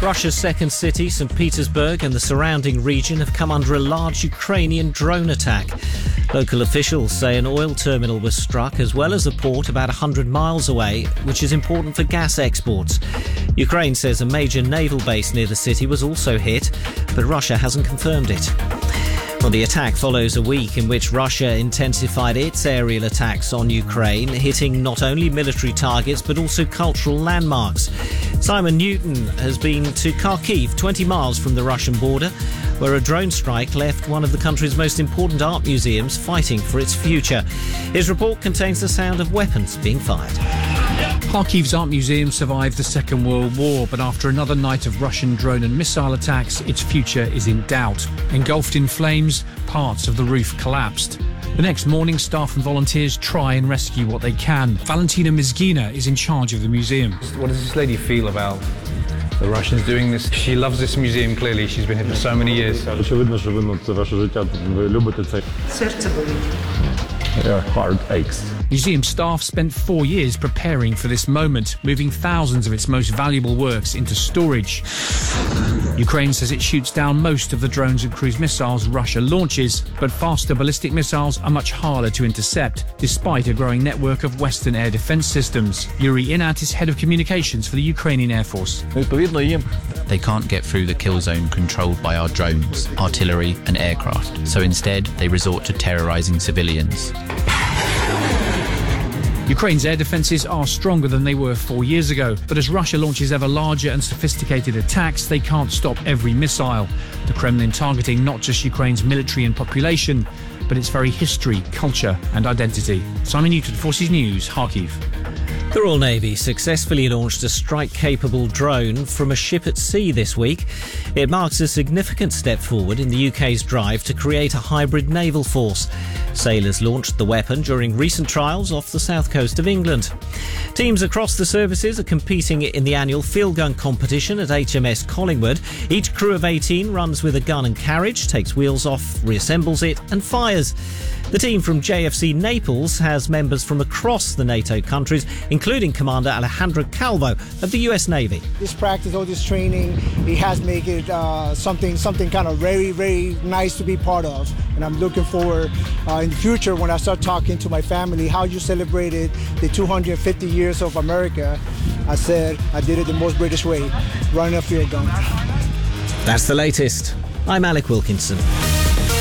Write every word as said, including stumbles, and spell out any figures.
Russia's second city, Saint Petersburg, and the surrounding region have come under a large Ukrainian drone attack. Local officials say an oil terminal was struck, as well as a port about one hundred miles away, which is important for gas exports. Ukraine says a major naval base near the city was also hit, but Russia hasn't confirmed it. Well, the attack follows a week in which Russia intensified its aerial attacks on Ukraine, hitting not only military targets but also cultural landmarks. Simon Newton has been to Kharkiv, twenty miles from the Russian border, where a drone strike left one of the country's most important art museums fighting for its future. His report contains the sound of weapons being fired. Kharkiv's art museum survived the Second World War, but after another night of Russian drone and missile attacks, its future is in doubt. Engulfed in flames, parts of the roof collapsed. The next morning, staff and volunteers try and rescue what they can. Valentina Mizgina is in charge of the museum. What does this lady feel about the Russians doing this? She loves this museum, clearly. She's been here for so many years. Очевидно, що ви, ну, це ваше життя, ви любите це. Серце болить. Your heart aches. Museum staff spent four years preparing for this moment, moving thousands of its most valuable works into storage. Ukraine says it shoots down most of the drones and cruise missiles Russia launches, but faster ballistic missiles are much harder to intercept, despite a growing network of Western air defense systems. Yuri Inat is head of communications for the Ukrainian Air Force. They can't get through the kill zone controlled by our drones, artillery and aircraft, so instead they resort to terrorizing civilians. Ukraine's air defences are stronger than they were four years ago, but as Russia launches ever larger and sophisticated attacks, they can't stop every missile. The Kremlin targeting not just Ukraine's military and population, but its very history, culture and identity. Simon Newton, Forces News, Kharkiv. The Royal Navy successfully launched a strike-capable drone from a ship at sea this week. It marks a significant step forward in the U K's drive to create a hybrid naval force. Sailors launched the weapon during recent trials off the south coast of England. Teams across the services are competing in the annual field gun competition at H M S Collingwood. Each crew of eighteen runs with a gun and carriage, takes wheels off, reassembles it and fires. The team from J F C Naples has members from across the NATO countries, including Commander Alejandro Calvo of the U S Navy. This practice, all this training, it has made it uh, something something kind of very, very nice to be part of. And I'm looking forward uh, in the future when I start talking to my family how you celebrated the two hundred fifty years of America. I said I did it the most British way, running a field gun. That's the latest. I'm Alec Wilkinson.